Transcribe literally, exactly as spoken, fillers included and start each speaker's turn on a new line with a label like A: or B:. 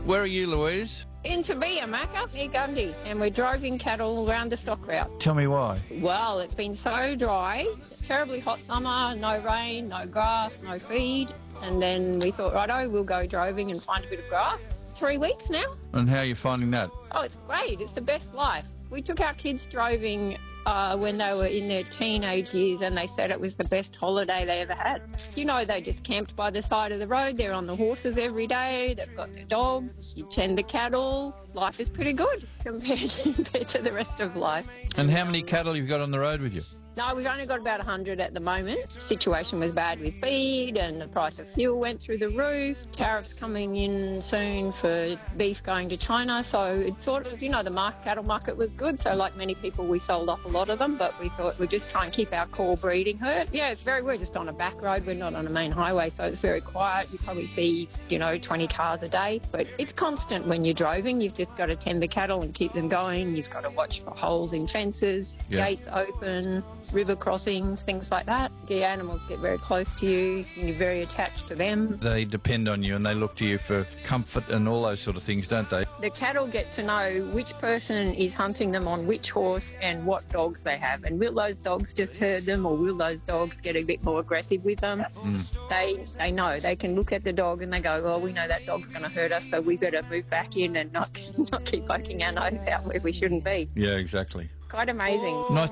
A: Where are you, Louise?
B: In Tabia, Macca, near Gundy, and we're driving cattle around the stock route.
A: Tell me why.
B: Well, it's been so dry, terribly hot summer, no rain, no grass, no feed, and then we thought, righto, we'll go droving and find a bit of grass. Three weeks now.
A: And how are you finding that?
B: Oh, it's great. It's the best life. We took our kids droving uh, when they were in their teenage years, and they said it was the best holiday they ever had. You know, they just camped by the side of the road. They're on the horses every day. They've got their dogs. You tend the cattle. Life is pretty good compared to, compared to the rest of life.
A: And how many cattle you've got on the road with you?
B: No, we've only got about one hundred at the moment. Situation was bad with feed, and the price of fuel went through the roof. Tariffs coming in soon for beef going to China. So it's sort of, you know, the market, cattle market was good. So like many people, we sold off a lot of them, but we thought we'd just try and keep our core breeding herd. Yeah, it's very, we're just on a back road. We're not on a main highway, so it's very quiet. You probably see, you know, twenty cars a day. But it's constant when you're droving. You've just got to tend the cattle and keep them going. You've got to watch for holes in fences,
A: Yeah.
B: gates open, river crossings, things like that. The animals get very close to you and you're very attached to them.
A: They depend on you and they look to you for comfort and all those sort of things, don't they?
B: The cattle get to know which person is hunting them on which horse and what dogs they have. And will those dogs just herd them, or will those dogs get a bit more aggressive with them?
A: Mm.
B: They they know. They can look at the dog and they go, well, we know that dog's going to hurt us, so we better move back in and not, not keep poking our nose out where we shouldn't be.
A: Yeah, exactly.
B: Quite amazing.
A: Nice